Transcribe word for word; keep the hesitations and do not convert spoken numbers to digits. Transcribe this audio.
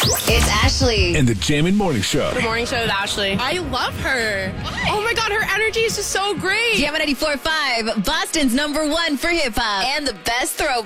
It's Ashley. And the Jammin' Morning Show. The morning show with Ashley. I love her. Oh my God, her energy is just so great. Jammin' ninety-four point five, Boston's number one for hip hop and the best throw.